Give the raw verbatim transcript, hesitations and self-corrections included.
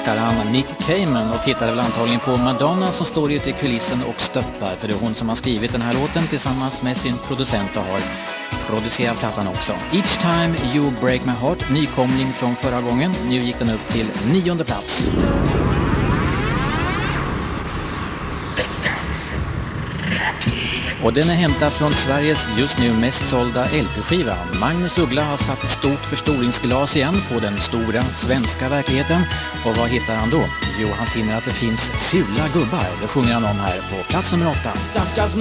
älskar han Nick Cayman och tittade väl antagligen på Madonna som står ute i kulissen och stöttar, för det är hon som har skrivit den här låten tillsammans med sin producent och har producerat plattan också. Each Time You Break My Heart, nykomling från förra gången. Nu gick den upp till nionde plats. Och den är hämtad från Sveriges just nu mest sålda L P-skiva. Magnus Uggla har satt ett stort förstoringsglas igen på den stora svenska verkligheten. Och vad hittar han då? Jo, han finner att det finns fula gubbar. Det sjunger han om här på plats nummer åtta. Stackars